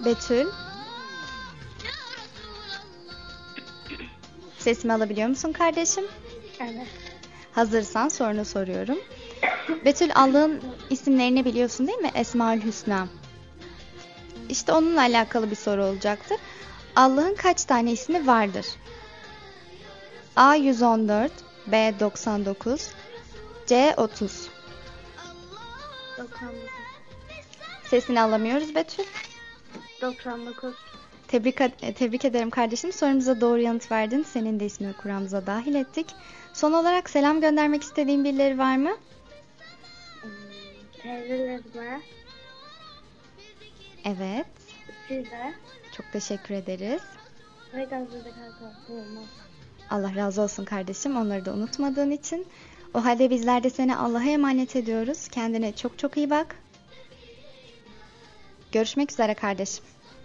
Betül, sesimi alabiliyor musun kardeşim? Evet. Hazırsan sorunu soruyorum. Betül, Allah'ın isimlerini biliyorsun değil mi? Esmaül Hüsna. İşte onunla alakalı bir soru olacaktır. Allah'ın kaç tane ismi vardır? A 114, B 99, C 30. 99. Sesini alamıyoruz Betül. 99. Tebrik ederim kardeşim. Sorumuza doğru yanıt verdin. Senin de ismini Kur'an'ımıza dahil ettik. Son olarak selam göndermek istediğin birileri var mı? Teyzelerime, Evet. size Çok teşekkür ederiz. ve gazetede kalkıyorsunuz. Allah razı olsun kardeşim. Onları da unutmadığın için. O halde bizler de seni Allah'a emanet ediyoruz. Kendine çok çok iyi bak. Görüşmek üzere kardeşim.